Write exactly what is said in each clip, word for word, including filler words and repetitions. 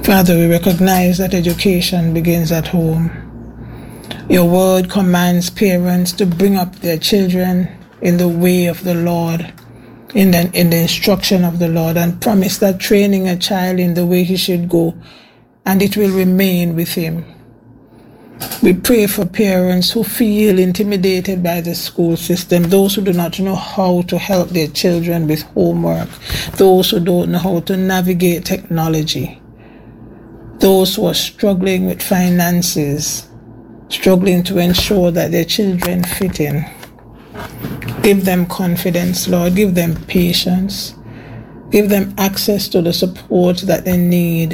Father, we recognize that education begins at home. Your word commands parents to bring up their children in the way of the Lord, in the, in the instruction of the Lord, and promise that training a child in the way he should go, and it will remain with him. We pray for parents who feel intimidated by the school system, those who do not know how to help their children with homework, those who don't know how to navigate technology, those who are struggling with finances, struggling to ensure that their children fit in. Give them confidence, Lord. Give them patience. Give them access to the support that they need.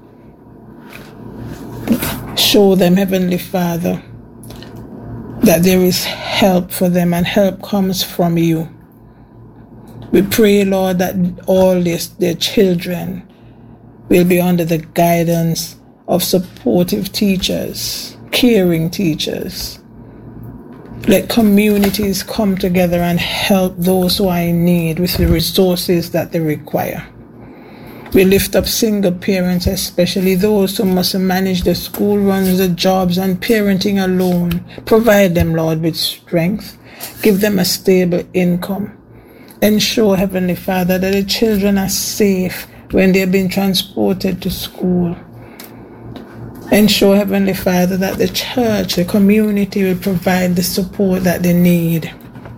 Show them, Heavenly Father, that there is help for them, and help comes from you. We pray, Lord, that all this, their children will be under the guidance of supportive teachers, caring teachers. Let communities come together and help those who are in need with the resources that they require. We lift up single parents, especially those who must manage the school runs, the jobs, and parenting alone. Provide them, Lord, with strength. Give them a stable income. Ensure, Heavenly Father, that the children are safe when they are being transported to school. Ensure, Heavenly Father, that the church, the community will provide the support that they need.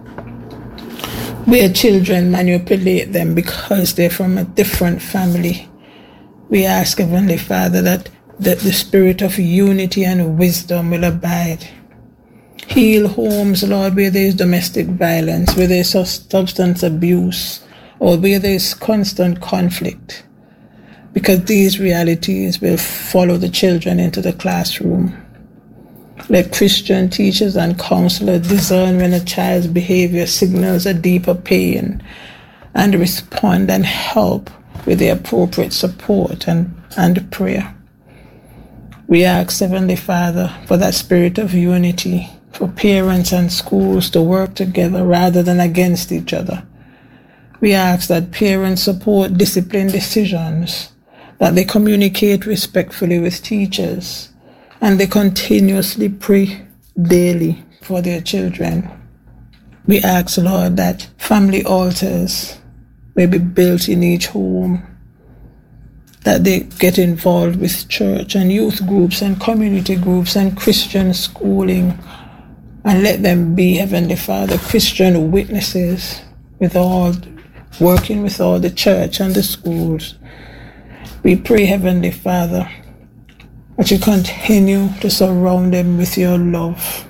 Where children manipulate them because they're from a different family, we ask, Heavenly Father, that, that the spirit of unity and wisdom will abide. Heal homes, Lord, where there is domestic violence, where there is substance abuse, or where there is constant conflict, because these realities will follow the children into the classroom. Let Christian teachers and counselors discern when a child's behavior signals a deeper pain, and respond and help with the appropriate support and, and prayer. We ask, Heavenly Father, for that spirit of unity, for parents and schools to work together rather than against each other. We ask that parents support disciplined decisions, that they communicate respectfully with teachers, and they continuously pray daily for their children. We ask, Lord, that family altars may be built in each home, that they get involved with church and youth groups and community groups and Christian schooling, and let them be, Heavenly Father, Christian witnesses, with all, working with all the church and the schools. We pray, Heavenly Father, that you continue to surround them with your love.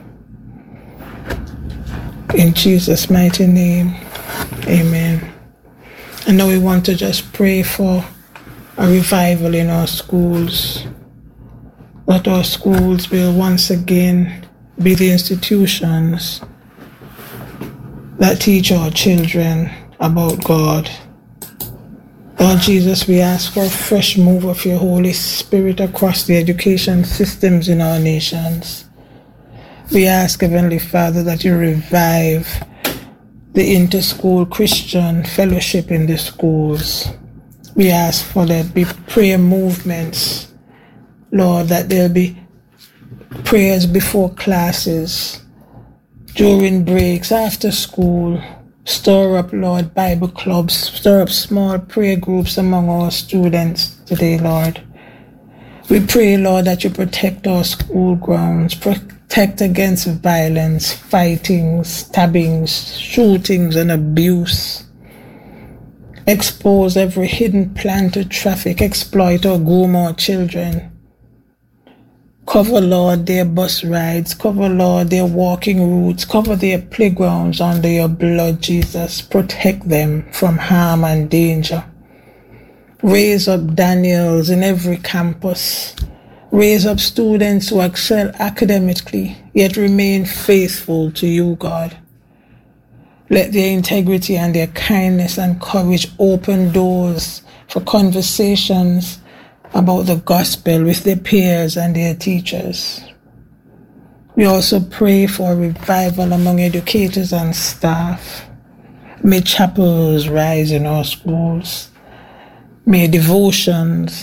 In Jesus' mighty name, amen. And now we want to just pray for a revival in our schools, that our schools will once again be the institutions that teach our children about God. Lord Jesus, we ask for a fresh move of your Holy Spirit across the education systems in our nations. We ask, Heavenly Father, that you revive the inter-school Christian fellowship in the schools. We ask for there be prayer movements, Lord, that there'll be prayers before classes, during breaks, after school. Stir up, Lord, Bible clubs, stir up small prayer groups among our students today, Lord. We pray, Lord, that you protect our school grounds, protect against violence, fightings, stabbings, shootings, and abuse. Expose every hidden plan to traffic, exploit, or groom our children. Cover, Lord, their bus rides. Cover, Lord, their walking routes. Cover their playgrounds under your blood, Jesus. Protect them from harm and danger. Raise up Daniels in every campus. Raise up students who excel academically, yet remain faithful to you, God. Let their integrity and their kindness and courage open doors for conversations about the gospel with their peers and their teachers. We also pray for a revival among educators and staff. May chapels rise in our schools. May devotions